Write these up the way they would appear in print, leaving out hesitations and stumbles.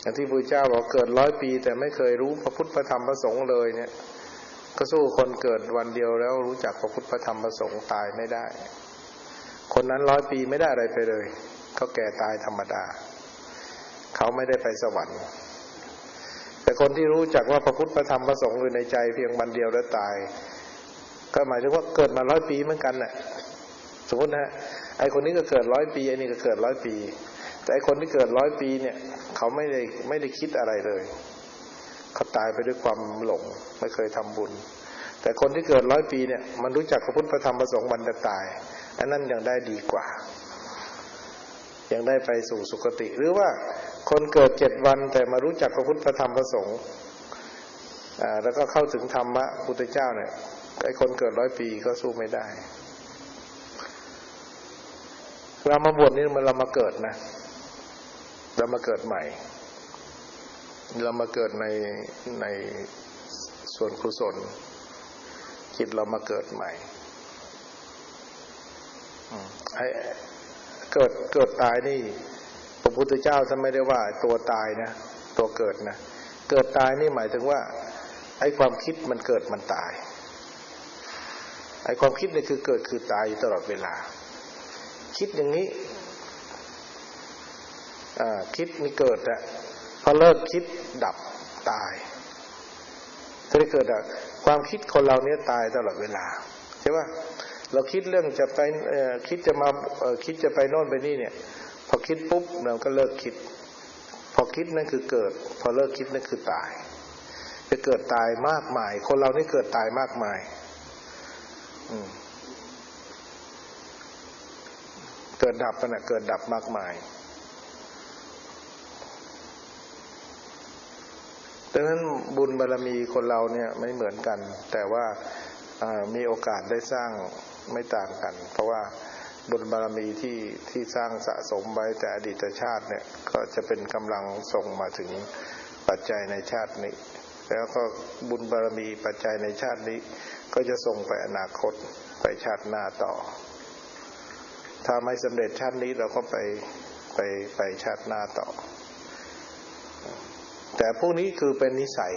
อย่างที่พระเจ้าบอกเกิด100 ปีแต่ไม่เคยรู้พระพุทธพระธรรมพระสงฆ์เลยเนี่ยก็สู้คนเกิดวันเดียวแล้วรู้จักพระพุทธพระธรรมพระสงฆ์ตายไม่ได้คนนั้น100 ปีไม่ได้อะไรไปเลยเขาแก่ตายธรรมดาเขาไม่ได้ไปสวรรค์แต่คนที่รู้จักว่าพระพุทธพระธรรมพระสงฆ์อยู่ในใจเพียงวันเดียวแล้วตายก็หมายถึงว่าเกิดมา100 ปีเหมือนกันน่ะสมมตินะไอ้คนนี้ก็เกิด100 ปีไอ้นี่ก็เกิด100 ปีแต่ไอ้คนที่เกิด100 ปีเนี่ยเขาไม่ได้คิดอะไรเลยเขาตายไปด้วยความหลงไม่เคยทำบุญแต่คนที่เกิด100 ปีเนี่ยมันรู้จักพระพุทธพระธรรมพระสงฆ์วันจะตายอันนั้นยังได้ดีกว่ายังได้ไปสู่สุคติหรือว่าคนเกิด7 วันแต่มารู้จักพระพุทธพระธรรมพระสงฆ์แล้วก็เข้าถึงธรรมะพุทธเจ้าเนี่ยไอ้คนเกิด100 ปีก็สู้ไม่ได้เรามาบวชนี่มันเรามาเกิดนะเรามาเกิดใหม่เรามาเกิดในส่วนกุศลจิตเรามาเกิดใหม่ไอ้เกิดตายนี่พระพุทธเจ้าท่านไม่ได้ว่าตัวตายนะตัวเกิดนะเกิดตายนี่หมายถึงว่าไอ้ความคิดมันเกิดมันตายไอ้ความคิดนี่คือเกิดคือตายอยู่ตลอดเวลาคิดอย่างนี้คิดนี่เกิดอะพอเลิกคิดดับตายถ้าได้เกิดอะความคิดคนเราเนี่ยตายตลอดเวลาใช่ป่ะเราคิดเรื่องจะไปคิดจะมาคิดจะไปโน่นไปนี่เนี่ยพอคิดปุ๊บเราก็เลิกคิดพอคิดนั่นคือเกิดพอเลิกคิดนั่นคือตายจะเกิดตายมากมายคนเรานี่เกิดตายมากมายเกิดดับกันนะเกิดดับมากมายดังนั้นบุญบารมีคนเราเนี่ยไม่เหมือนกันแต่ว่ามีโอกาสได้สร้างไม่ต่างกันเพราะว่าบุญบารมีที่สร้างสะสมไว้แต่อดีตชาติเนี่ยก็จะเป็นกำลังส่งมาถึงปัจจัยในชาตินี้แล้วก็บุญบารมีปัจจัยในชาตินี้ก็จะส่งไปอนาคตไปชาติหน้าต่อถ้าไม่สำเร็จชาตินี้เราก็ไปชาติหน้าต่อแต่พวกนี้คือเป็นนิสัย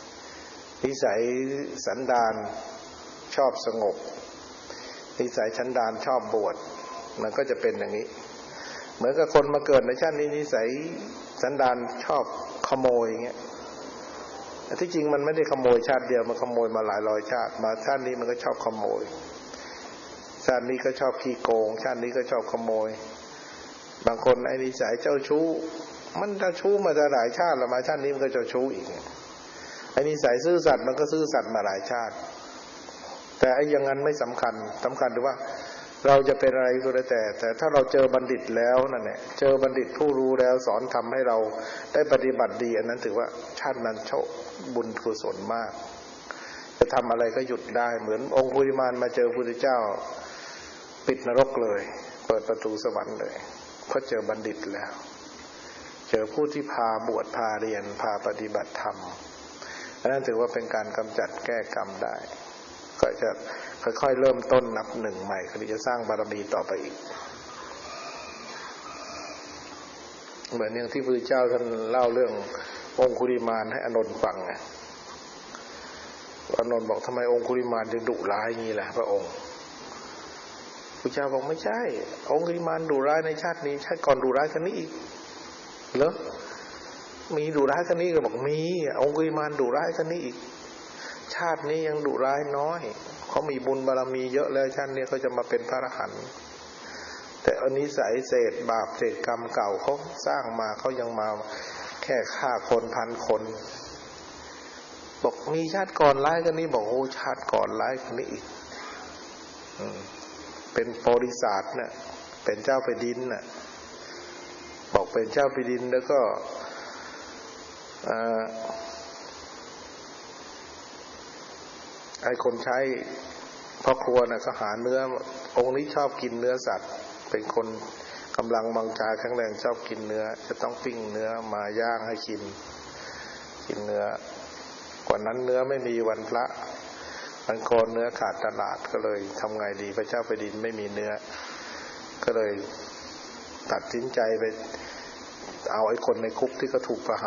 สันดานชอบสงบนิสัยสันดานชอบบวชมันก็จะเป็นอย่างนี้เหมือนกับคนมาเกิดในชาตินี้นิสัยสันดานชอบขโมยอย่างเงี้ยที่จริงมันไม่ได้ขโมยชาติเดียวมันขโมยมาหลายร้อยชาติมาชาตินี้มันก็ชอบขโมยชาตินี้ก็ชอบขี้โกงชาตินี้ก็ชอบขโมยบางคนไอ้นิสัยเจ้าชู้มันเจ้าชู้มาหลายชาติแล้วมาชาตินี้มันก็เจ้าชู้อีกไอ้นิสัยซื่อสัตย์มันก็ซื่อสัตย์มาหลายชาติแต่ไอ้อย่างนั้นไม่สำคัญถือว่าเราจะเป็นอะไรก็ได้แต่ถ้าเราเจอบัณฑิตแล้วนั่นแหละเจอบัณฑิตผู้รู้แล้วสอนทำให้เราได้ปฏิบัติดีอันนั้นถือว่าชาตินั้นโชคบุญกุศลมากจะทำอะไรก็หยุดได้เหมือนองค์กุลิมานมาเจอพระพุทธเจ้าปิดนรกเลยเปิดประตูสวรรค์เลยเพราะเจอบัณฑิตแล้วเจอผู้ที่พาบวชพาเรียนพาปฏิบัติธรรมอันนั้นถือว่าเป็นการกำจัดแก้กรรมได้ก็จะค่อยๆเริ่มต้นนับหนึ่งใหม่คือจะสร้างบารมีต่อไปอีกเหมือนอย่างที่พระพุทธเจ้าท่านเล่าเรื่ององคุลิมานให้อานนท์ฟังไงอานนท์บอกทำไมองคุลิมานถึงดุร้ายงี้ล่ะพระองค์พระเจ้าบอกไม่ใช่องคุลิมานดุร้ายในชาตินี้ชาติก่อนดุร้ายกันนี้อีกเหรอมีดุร้ายกันนี้ก็บอกมีองคุลิมานดุร้ายกันนี้อีกชาตินี้ยังดุร้ายน้อยเขามีบุญบารมีเยอะแล้วชาตินี้เขาจะมาเป็นพระอรหันต์แต่อนิสัยเศษบาปเศษกรรมเก่าเขาสร้างมาเขายังมาแค่ฆ่าคนพันคนบอกมีชาติก่อนร้ายกันนี้บอกโอ้ชาติก่อนร้ายกันนี้อีกเป็นโพธิสัตว์เนี่ยเป็นเจ้าแผ่นดินน่ะบอกเป็นเจ้าแผ่นดินแล้วก็ไอ้คนใช้พ่อครัวน่ะก็หาเนื้อองค์นี้ชอบกินเนื้อสัตว์เป็นคนกำลังบังชาแข็งแรงชอบกินเนื้อจะต้องปิ้งเนื้อมาย่างให้กินเนื้อกว่านั้นเนื้อไม่มีวันพระวันโกนเนื้อขาดตลาดก็เลยทำไงดีพระเจ้าแผ่นดินไม่มีเนื้อก็เลยตัดสินใจไปเอาไอ้คนในคุกที่เขาถูกประหาร